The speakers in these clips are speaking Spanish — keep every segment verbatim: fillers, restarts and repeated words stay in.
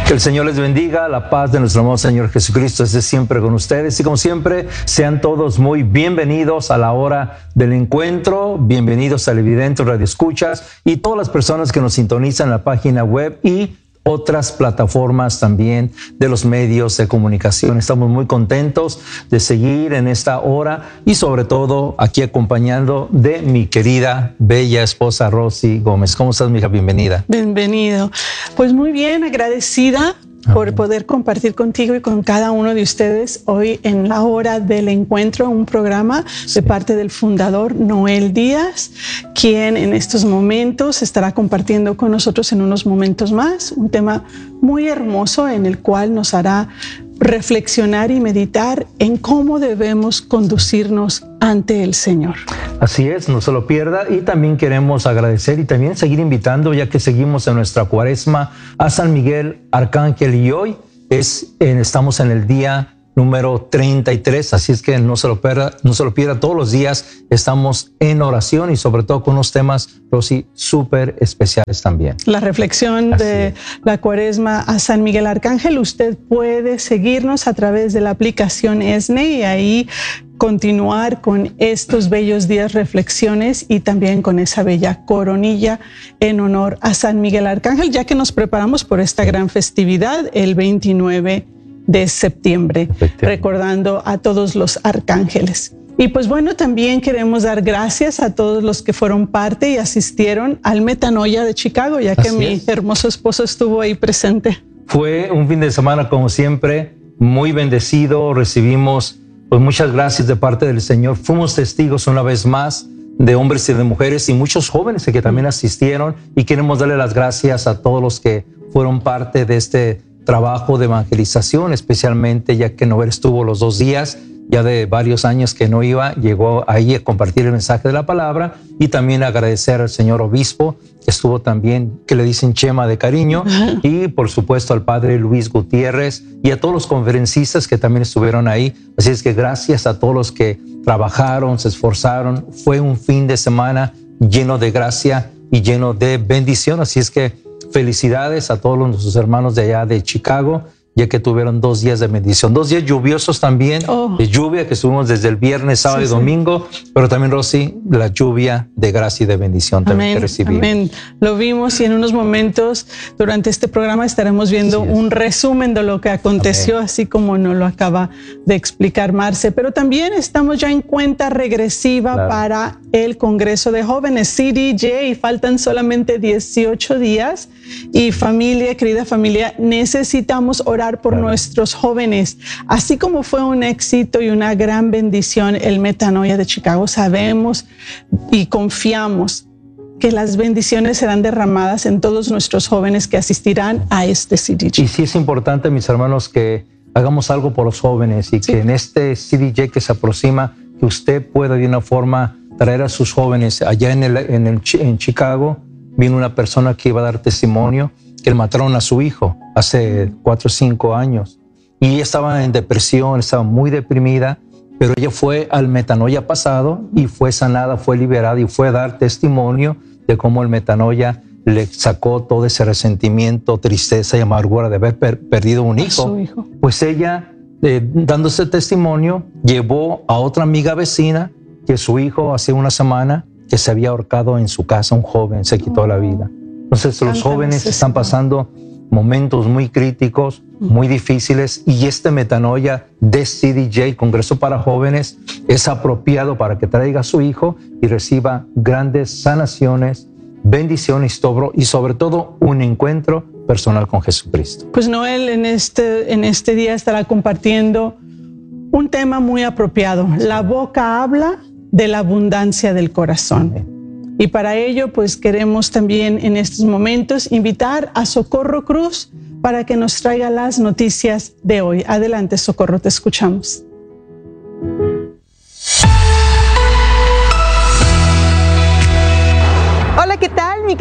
Que el Señor les bendiga, la paz de nuestro amado Señor Jesucristo esté siempre con ustedes y como siempre sean todos muy bienvenidos a la hora del encuentro, bienvenidos al Evidente Radio Escuchas y todas las personas que nos sintonizan en la página web y otras plataformas también de los medios de comunicación. Estamos muy contentos de seguir en esta hora y sobre todo aquí acompañando de mi querida, bella esposa Rosy Gómez. ¿Cómo estás, mija? Bienvenida. Bienvenido. Pues muy bien, agradecida por poder compartir contigo y con cada uno de ustedes hoy en la hora del encuentro, un programa sí. de parte del fundador Noel Díaz, quien en estos momentos estará compartiendo con nosotros en unos momentos más un tema muy hermoso en el cual nos hará reflexionar y meditar en cómo debemos conducirnos ante el Señor. Así es, no se lo pierda y también queremos agradecer y también seguir invitando, ya que seguimos en nuestra cuaresma, a San Miguel Arcángel y hoy es, en, estamos en el día número treinta y tres, así es que no se lo pierda, no se lo pierda. Todos los días estamos en oración y sobre todo con unos temas, Rosy, súper especiales también. La reflexión así de es. la cuaresma a San Miguel Arcángel, usted puede seguirnos a través de la aplicación ESNE y ahí continuar con estos bellos días reflexiones y también con esa bella coronilla en honor a San Miguel Arcángel, ya que nos preparamos por esta gran festividad el veintinueve de septiembre, recordando a todos los arcángeles. Y pues bueno, también queremos dar gracias a todos los que fueron parte y asistieron al Metanoia de Chicago, ya que Así mi es. hermoso esposo estuvo ahí presente. Fue un fin de semana, como siempre, muy bendecido. Recibimos pues muchas gracias de parte del Señor. Fuimos testigos una vez más de hombres y de mujeres y muchos jóvenes que también asistieron y queremos darle las gracias a todos los que fueron parte de este trabajo de evangelización, especialmente ya que Noel estuvo los dos días, ya de varios años que no iba, llegó ahí a compartir el mensaje de la palabra y también agradecer al señor obispo, que estuvo también, que le dicen Chema de cariño, uh-huh. y por supuesto al padre Luis Gutiérrez y a todos los conferencistas que también estuvieron ahí. Así es que gracias a todos los que trabajaron, se esforzaron. Fue un fin de semana lleno de gracia y lleno de bendición. Así es que felicidades a todos nuestros hermanos de allá de Chicago, ya que tuvieron dos días de bendición, dos días lluviosos también, oh. de lluvia que estuvimos desde el viernes, sábado sí, y domingo, sí. pero también, Rosy, la lluvia de gracia y de bendición también amén, que recibimos. Amén. Lo vimos y en unos momentos durante este programa estaremos viendo un resumen de lo que aconteció, amén. así como nos lo acaba de explicar Marce, pero también estamos ya en cuenta regresiva claro. para el Congreso de Jóvenes, C D J, y faltan solamente dieciocho días y familia, querida familia, necesitamos orar por claro. nuestros jóvenes. Así como fue un éxito y una gran bendición el Metanoia de Chicago, sabemos y confiamos que las bendiciones serán derramadas en todos nuestros jóvenes que asistirán a este C D J. Y sí es importante, mis hermanos, que hagamos algo por los jóvenes y sí. que en este C D J que se aproxima, que usted pueda de una forma traer a sus jóvenes. Allá en, el, en, el, en Chicago vino una persona que iba a dar testimonio que le mataron a su hijo hace cuatro o cinco años y ella estaba en depresión, estaba muy deprimida, pero ella fue al Metanoia pasado y fue sanada, fue liberada y fue a dar testimonio de cómo el Metanoia le sacó todo ese resentimiento, tristeza y amargura de haber per perdido un hijo. hijo. Pues ella, eh, dando ese testimonio, llevó a otra amiga vecina que su hijo hace una semana que se había ahorcado en su casa, un joven, se quitó la vida. Entonces los jóvenes están pasando momentos muy críticos, muy difíciles y este Metanoia de C D J, Congreso para Jóvenes, es apropiado para que traiga a su hijo y reciba grandes sanaciones, bendiciones y sobre todo un encuentro personal con Jesucristo. Pues Noel en este, en este día estará compartiendo un tema muy apropiado. La boca habla de la abundancia del corazón. Amén. Y para ello, pues queremos también en estos momentos invitar a Socorro Cruz para que nos traiga las noticias de hoy. Adelante, Socorro, te escuchamos. Hola, ¿qué tal, mi querido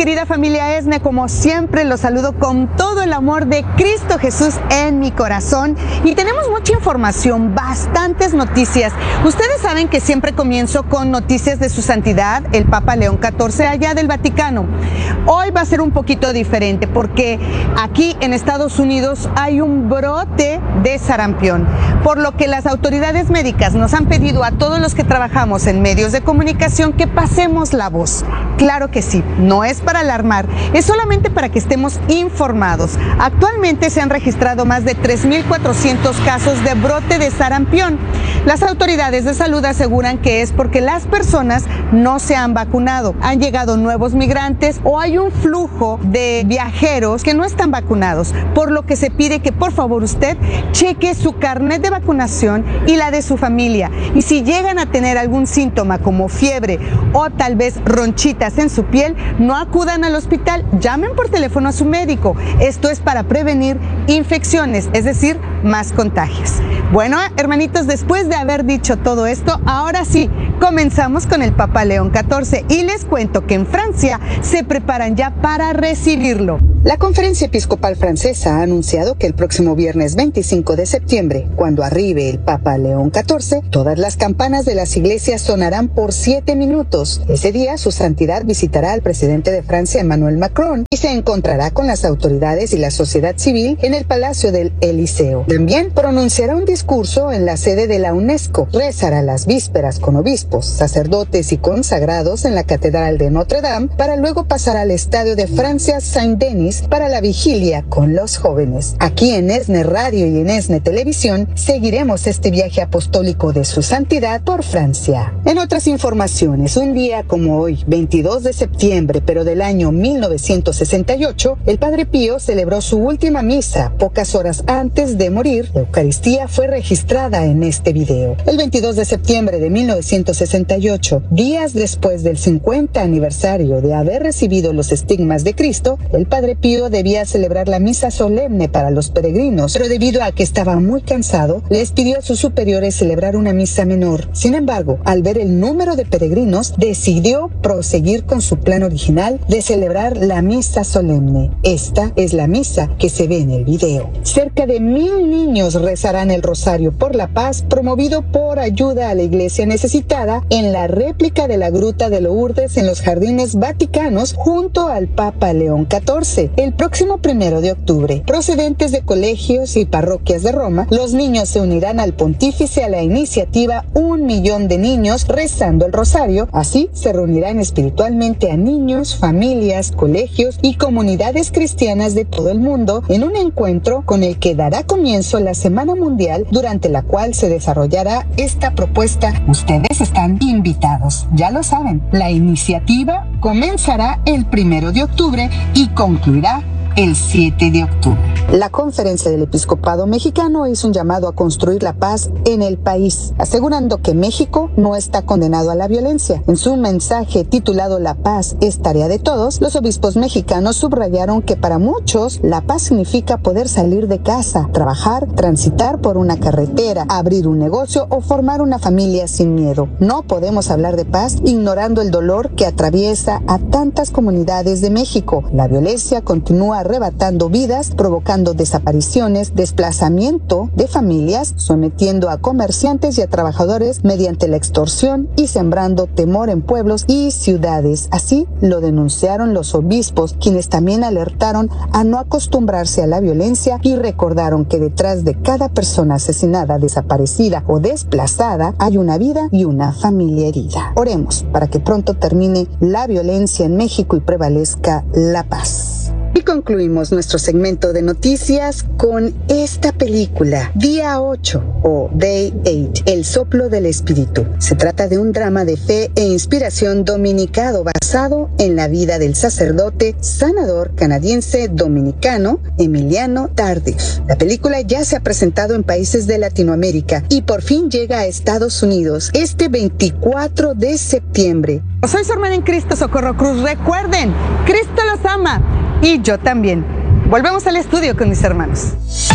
querida familia ESNE, como siempre los saludo con todo el amor de Cristo Jesús en mi corazón y tenemos mucha información, bastantes noticias. Ustedes saben que siempre comienzo con noticias de su santidad, el Papa León catorce, allá del Vaticano. Hoy va a ser un poquito diferente porque aquí en Estados Unidos hay un brote de sarampión, por lo que las autoridades médicas nos han pedido a todos los que trabajamos en medios de comunicación que pasemos la voz. Claro que sí, no es para alarmar, es solamente para que estemos informados. Actualmente se han registrado más de tres mil cuatrocientos casos de brote de sarampión. Las autoridades de salud aseguran que es porque las personas no se han vacunado, han llegado nuevos migrantes o hay un flujo de viajeros que no están vacunados, por lo que se pide que por favor usted cheque su carnet de vacunación y la de su familia. Y si llegan a tener algún síntoma como fiebre o tal vez ronchitas en su piel, no acudan al hospital, llamen por teléfono a su médico. Esto es para prevenir infecciones, es decir, más contagios. Bueno, hermanitos, después de haber dicho todo esto, ahora sí, comenzamos con el Papa León catorce y les cuento que en Francia se preparan ya para recibirlo. La Conferencia Episcopal Francesa ha anunciado que el próximo viernes veinticinco de septiembre, cuando arribe el Papa León catorce, todas las campanas de las iglesias sonarán por siete minutos. Ese día, su santidad visitará al presidente de Francia, Emmanuel Macron, y se encontrará con las autoridades y la sociedad civil en el Palacio del Eliseo. También pronunciará un discurso en la sede de la UNESCO, rezará las vísperas con obispos, sacerdotes y consagrados en la Catedral de Notre Dame, para luego pasar al Estadio de Francia Saint-Denis para la vigilia con los jóvenes. Aquí en ESNE Radio y en ESNE Televisión seguiremos este viaje apostólico de su santidad por Francia. En otras informaciones, un día como hoy, veintidós de septiembre, pero del año mil novecientos sesenta y ocho, el Padre Pío celebró su última misa. Pocas horas antes de morir, la Eucaristía fue registrada en este video. El veintidós de septiembre de mil novecientos sesenta y ocho, días después del cincuenta aniversario de haber recibido los estigmas de Cristo, el Padre Pío debía celebrar la misa solemne para los peregrinos, pero debido a que estaba muy cansado, les pidió a sus superiores celebrar una misa menor. Sin embargo, al ver el número de peregrinos, decidió proseguir con su plan original de celebrar la misa solemne. Esta es la misa que se ve en el video. Cerca de mil niños rezarán el Rosario por la Paz, promovido por Ayuda a la Iglesia Necesitada, en la réplica de la Gruta de Lourdes en los Jardines Vaticanos, junto al Papa León catorce. El próximo primero de octubre, procedentes de colegios y parroquias de Roma, los niños se unirán al pontífice a la iniciativa Un Millón de Niños rezando el Rosario. Así se reunirán espiritualmente a niños, familias, colegios y comunidades cristianas de todo el mundo en un encuentro con el que dará comienzo la Semana Mundial, durante la cual se desarrollará esta propuesta. Ustedes están invitados, ya lo saben. La iniciativa comenzará el primero de octubre y concluirá el siete de octubre. La Conferencia del Episcopado Mexicano hizo un llamado a construir la paz en el país, asegurando que México no está condenado a la violencia. En su mensaje titulado La paz es tarea de todos, los obispos mexicanos subrayaron que para muchos la paz significa poder salir de casa, trabajar, transitar por una carretera, abrir un negocio o formar una familia sin miedo. No podemos hablar de paz ignorando el dolor que atraviesa a tantas comunidades de México. La violencia continúa arrebatando vidas, provocando desapariciones, desplazamiento de familias, sometiendo a comerciantes y a trabajadores mediante la extorsión y sembrando temor en pueblos y ciudades. Así lo denunciaron los obispos, quienes también alertaron a no acostumbrarse a la violencia y recordaron que detrás de cada persona asesinada, desaparecida o desplazada hay una vida y una familia herida. Oremos para que pronto termine la violencia en México y prevalezca la paz. Y concluimos nuestro segmento de noticias con esta película, Día ocho o Day ocho, El soplo del espíritu. Se trata de un drama de fe e inspiración dominicano basado en la vida del sacerdote sanador canadiense dominicano Emiliano Tardif. La película ya se ha presentado en países de Latinoamérica y por fin llega a Estados Unidos este veinticuatro de septiembre. Soy su hermana en Cristo, Socorro Cruz. Recuerden, Cristo los ama y yo también. Volvemos al estudio con mis hermanos.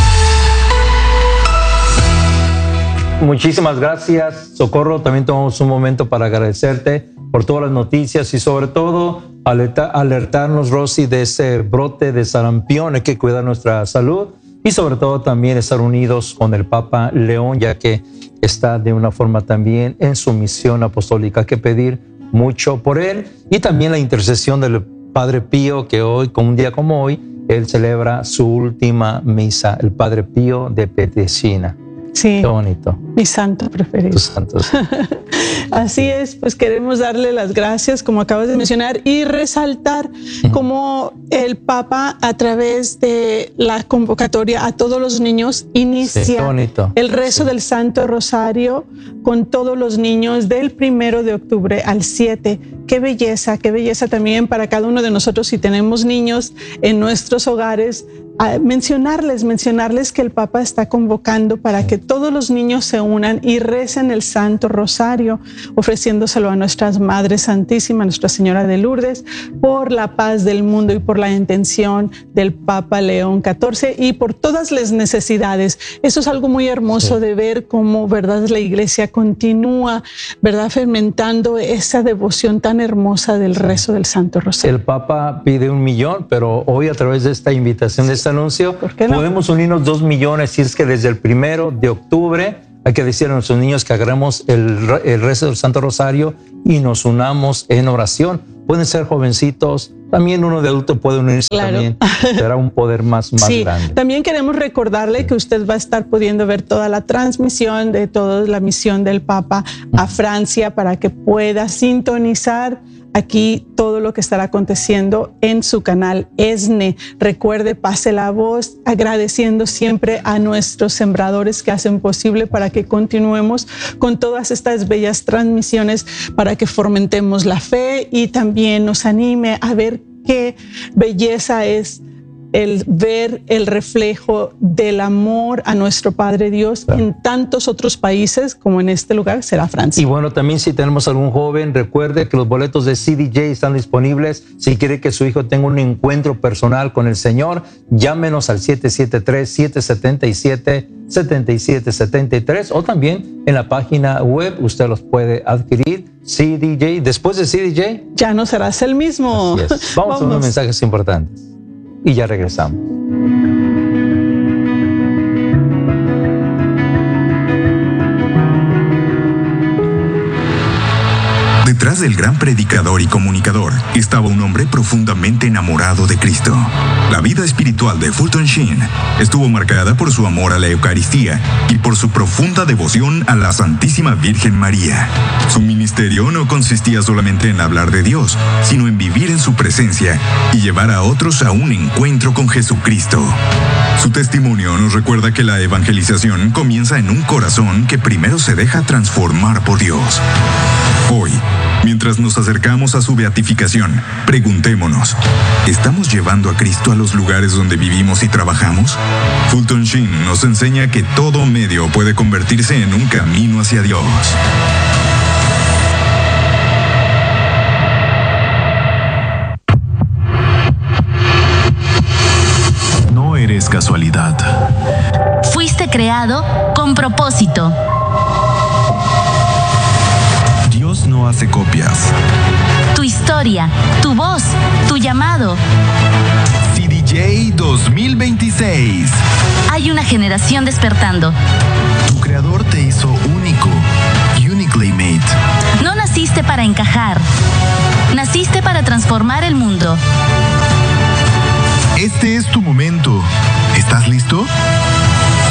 Muchísimas gracias, Socorro. También tomamos un momento para agradecerte por todas las noticias y sobre todo alerta, alertarnos, Rosy, de ese brote de sarampión. Hay que cuidar nuestra salud y sobre todo también estar unidos con el Papa León, ya que está de una forma también en su misión apostólica. Hay que pedir mucho por él y también la intercesión del Padre Pío, que hoy, como un día como hoy, él celebra su última misa, el Padre Pío de Pietrelcina. Sí. Qué bonito. Mi santo preferido. Tus santos. Así es, pues queremos darle las gracias, como acabas de mencionar, y resaltar uh-huh. cómo el Papa, a través de la convocatoria a todos los niños, inicia sí, el rezo sí. del Santo Rosario con todos los niños del primero de octubre al siete. Qué belleza, qué belleza también para cada uno de nosotros, si tenemos niños en nuestros hogares, a mencionarles, mencionarles que el Papa está convocando para que todos los niños se unan y recen el Santo Rosario, ofreciéndoselo a nuestras Madres Santísimas, Nuestra Señora de Lourdes, por la paz del mundo y por la intención del Papa León catorce y por todas las necesidades. Eso es algo muy hermoso sí. de ver cómo, verdad, la Iglesia continúa, verdad, fermentando esa devoción tan hermosa del rezo del Santo Rosario. El Papa pide un millón, pero hoy a través de esta invitación, de este anuncio, no? podemos unirnos dos millones, si es que desde el primero de octubre hay que decir a nuestros niños que hagamos el, el rezo del Santo Rosario y nos unamos en oración. Pueden ser jovencitos, también uno de adulto puede unirse claro. también, será un poder más, más sí, grande. También queremos recordarle que usted va a estar pudiendo ver toda la transmisión de toda la misión del Papa a Francia para que pueda sintonizar aquí todo lo que estará aconteciendo en su canal E S N E. Recuerde, pase la voz, agradeciendo siempre a nuestros sembradores que hacen posible para que continuemos con todas estas bellas transmisiones, para que fomentemos la fe y también nos anime a ver qué belleza es el ver el reflejo del amor a nuestro Padre Dios claro. en tantos otros países como en este lugar será Francia. Y bueno, también si tenemos algún joven, recuerde que los boletos de C D J están disponibles. Si quiere que su hijo tenga un encuentro personal con el Señor, llámenos al siete siete tres, siete siete siete, siete siete siete tres o también en la página web usted los puede adquirir. C D J, después de C D J, ya no serás el mismo. Así es. Vamos, Vamos a unos mensajes importantes y ya regresamos. Detrás del gran predicador y comunicador estaba un hombre profundamente enamorado de Cristo. La vida espiritual de Fulton Sheen estuvo marcada por su amor a la Eucaristía y por su profunda devoción a la Santísima Virgen María. Su ministerio no consistía solamente en hablar de Dios, sino en vivir en su presencia y llevar a otros a un encuentro con Jesucristo. Su testimonio nos recuerda que la evangelización comienza en un corazón que primero se deja transformar por Dios. Hoy, mientras nos acercamos a su beatificación, preguntémonos, ¿estamos llevando a Cristo a los lugares donde vivimos y trabajamos? Fulton Sheen nos enseña que todo medio puede convertirse en un camino hacia Dios. No eres casualidad. Fuiste creado con propósito. Dios no hace copias. Tu historia, tu voz, tu llamado. C D J dos mil veintiséis. Hay una generación despertando. Tu creador te hizo único, uniquely made. No naciste para encajar. Naciste para transformar el mundo. Este es tu momento. ¿Estás listo?